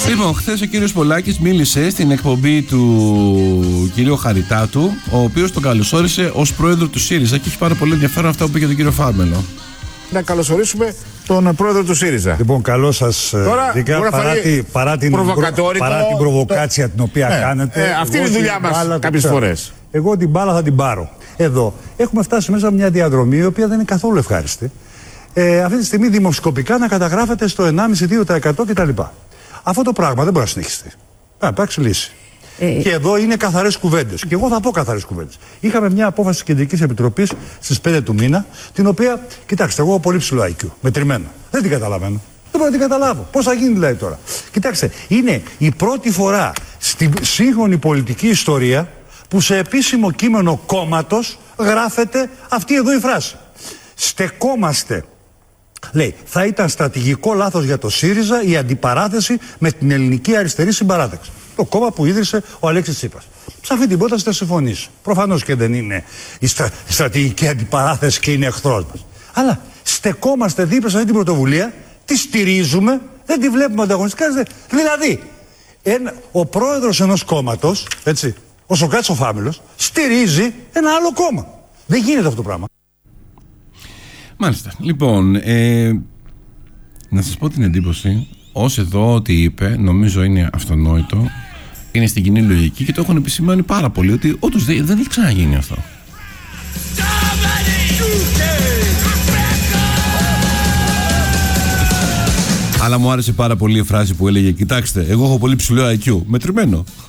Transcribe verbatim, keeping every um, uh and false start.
Λοιπόν, χθες ο κύριος Πολάκης μίλησε στην εκπομπή του κυρίου Χαριτάτου, ο οποίος τον καλωσόρισε ως πρόεδρο του ΣΥΡΙΖΑ και έχει πάρα πολύ ενδιαφέρον αυτό που είπε για τον κύριο Φάμελο. Να καλωσορίσουμε τον πρόεδρο του ΣΥΡΙΖΑ. Λοιπόν, καλό σας δίκα, παρά, τη, παρά, την, παρά την προβοκάτσια το... την οποία ναι, κάνετε. Ε, αυτή είναι η δουλειά μας κάποιες φορές. Εγώ την μπάλα θα την πάρω. Εδώ έχουμε φτάσει μέσα μια διαδρομή η οποία δεν είναι καθόλου ευχάριστη. Ε, αυτή τη στιγμή δημοσκοπικά να καταγράφεται στο ενάμιση με δύο τοις εκατό κτλ. Αυτό το πράγμα δεν μπορεί να συνεχιστεί. Να υπάρξει λύση. Ε... Και εδώ είναι καθαρές κουβέντες. Και εγώ θα πω καθαρές κουβέντες. Είχαμε μια απόφαση της Κεντρικής Επιτροπής στις πέντε του μήνα, την οποία, κοιτάξτε, εγώ έχω πολύ ψηλό άι κιου, μετρημένο. Δεν την καταλαβαίνω. Δεν μπορώ να την καταλάβω. Πώς θα γίνει δηλαδή τώρα. Κοιτάξτε, είναι η πρώτη φορά στη σύγχρονη πολιτική ιστορία που σε επίσημο κείμενο κόμματος γράφεται αυτή εδώ η φράση. Στεκόμαστε. Λέει, θα ήταν στρατηγικό λάθος για το ΣΥΡΙΖΑ η αντιπαράθεση με την ελληνική αριστερή συμπαράταξη. Το κόμμα που ίδρυσε ο Αλέξης Τσίπρας. Σε αυτή την πρόταση θα συμφωνήσω. Προφανώς και δεν είναι η, στρα... η στρατηγική αντιπαράθεση και είναι εχθρός μας. Αλλά στεκόμαστε δίπλα σε αυτή την πρωτοβουλία, τη στηρίζουμε, δεν τη βλέπουμε ανταγωνιστικά. Δηλαδή, ένα... ο πρόεδρος ενός κόμματος, έτσι, ο Σοκράτης ο Φάμελος, στηρίζει ένα άλλο κόμμα. Δεν γίνεται αυτό το πράγμα. Μάλιστα. Λοιπόν, ε, να σας πω την εντύπωση, ως εδώ ό,τι είπε, νομίζω είναι αυτονόητο, είναι στην κοινή λογική και το έχουν επισημάνει πάρα πολύ, ότι όντως δεν, δεν έχει ξαναγίνει αυτό. Αλλά μου άρεσε πάρα πολύ η φράση που έλεγε, κοιτάξτε, εγώ έχω πολύ ψηλό άι κιου, μετρημένο.